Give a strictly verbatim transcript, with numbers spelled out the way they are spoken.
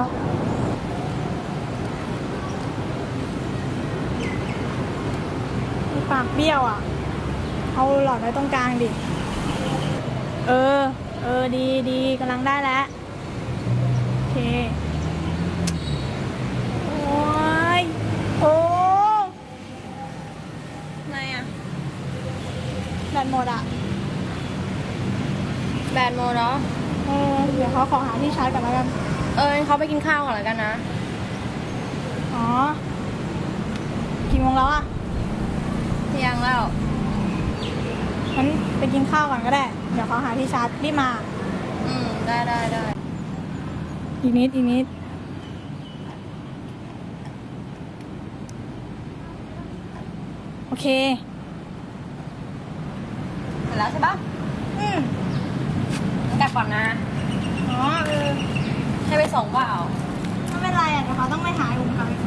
แล้วปากเบี้ยวอ่ะเอาหลอดไว้ตรงกลางดิเออเออดีดีกำลังได้แล้วโอเคโอ้ยโอ้ไงอ่ะแบตหมดอ่ะแบตโมเนาะเออเดี๋ยวเขาขอหาที่ชาร์จก่อนแล้วกันเออเขาไปกินข้าวก่อนแล้วกันนะอ๋อกี่โมงแล้วอ่ะเที่ยงแล้วงั้นไปกินข้าวก่อนก็ได้เดี๋ยวเขาหาที่ชาร์จรีบมาอืมได้ได้ได้อีกนิดอีกนิดโอเคเสร็จแล้วใช่ปะอืมกลับก่อนนะอ๋อเออให้ไปส่งเปล่าไม่เป็นไรอ่ะเดี๋ยวเขาต้องไปหาอุ่มกับ